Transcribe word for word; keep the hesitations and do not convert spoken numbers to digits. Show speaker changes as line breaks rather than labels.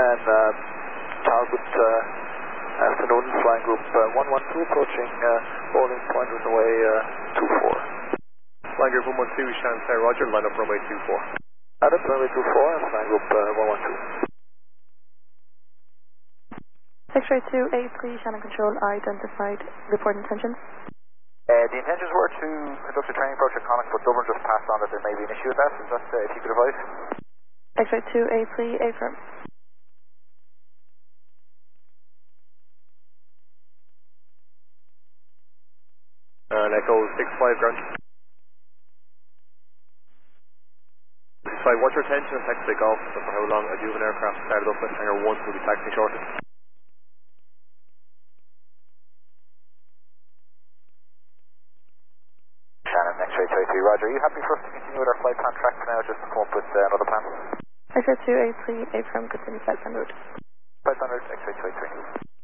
and uh, Talbot, uh, afternoon, flying group uh, one one two, approaching uh, bowling point with runway uh, two four.
Flying group one one two, Shannon Claire, roger, line up runway two four.
Line up runway two four, and flying group uh, one one two.
X-ray two eight three, Shannon Control, identified, report intentions.
Uh, the intentions were to conduct a training approach at Connacht, but Dublin just passed on that there may be an issue with that. Is that, uh, if you could advise?
X-ray two eight three, affirm.
And Echo six five, ground. six five, what's your attention and taxi take off, and for how long? I do have an aircraft started up with hangar one, will be taxiing shortly.
Shannon, X-ray two eight three, roger. Are you happy for us to continue with our flight plan track for now, just to come up with uh, another plan?
X-ray two eight three, affirm, continue flight plan route.
Flight plan route, X-ray two eight three.